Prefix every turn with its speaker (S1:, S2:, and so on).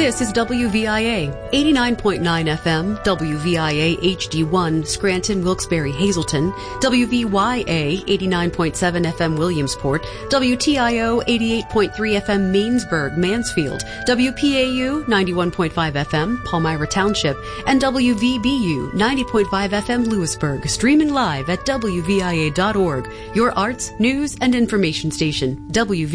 S1: This is WVIA 89.9 FM, WVIA HD1, Scranton, Wilkes-Barre, Hazleton, WVYA 89.7 FM, Williamsport, WTIO 88.3 FM, Mainsburg, Mansfield, WPAU 91.5 FM, Palmyra Township, and WVBU 90.5 FM, Lewisburg, streaming live at WVIA.org, your arts, news, and information station.